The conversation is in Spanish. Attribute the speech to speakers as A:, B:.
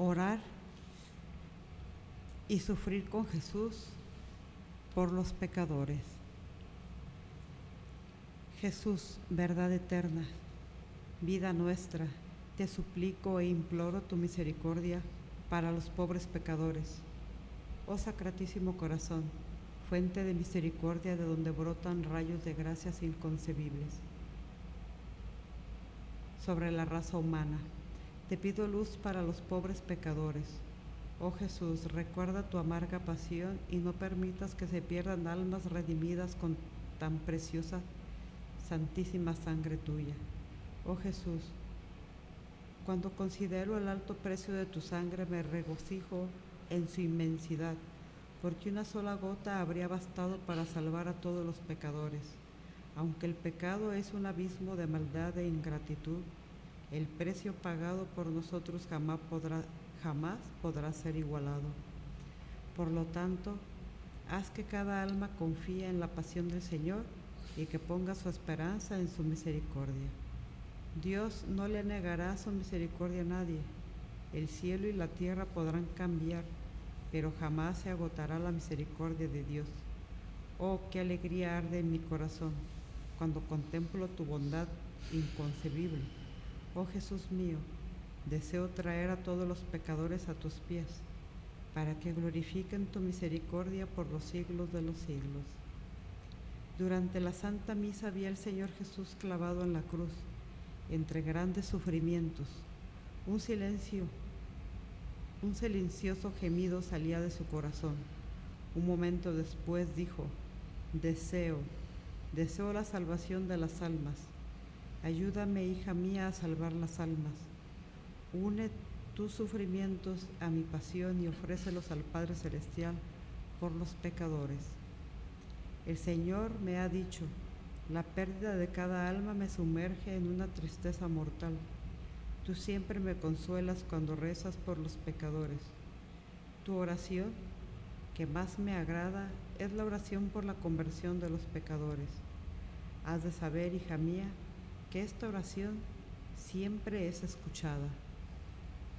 A: Orar y sufrir con Jesús por los pecadores. Jesús, verdad eterna, vida nuestra, te suplico e imploro tu misericordia para los pobres pecadores. Oh Sacratísimo Corazón, fuente de misericordia de donde brotan rayos de gracias inconcebibles sobre la raza humana, te pido luz para los pobres pecadores. Oh Jesús, recuerda tu amarga pasión y no permitas que se pierdan almas redimidas con tan preciosa, santísima sangre tuya. Oh Jesús, cuando considero el alto precio de tu sangre me regocijo en su inmensidad, porque una sola gota habría bastado para salvar a todos los pecadores. Aunque el pecado es un abismo de maldad e ingratitud, el precio pagado por nosotros jamás podrá ser igualado. Por lo tanto, haz que cada alma confíe en la pasión del Señor y que ponga su esperanza en su misericordia. Dios no le negará su misericordia a nadie. El cielo y la tierra podrán cambiar, pero jamás se agotará la misericordia de Dios. Oh, qué alegría arde en mi corazón cuando contemplo tu bondad inconcebible. Oh Jesús mío, deseo traer a todos los pecadores a tus pies, para que glorifiquen tu misericordia por los siglos de los siglos. Durante la Santa Misa vi al Señor Jesús clavado en la cruz, entre grandes sufrimientos. Un silencioso gemido salía de su corazón. Un momento después dijo: deseo la salvación de las almas. Ayúdame, hija mía, a salvar las almas. Une tus sufrimientos a mi pasión y ofrécelos al Padre Celestial por los pecadores. El Señor me ha dicho: la pérdida de cada alma me sumerge en una tristeza mortal. Tú siempre me consuelas cuando rezas por los pecadores. Tu oración, que más me agrada, es la oración por la conversión de los pecadores. Has de saber, hija mía, que esta oración siempre es escuchada.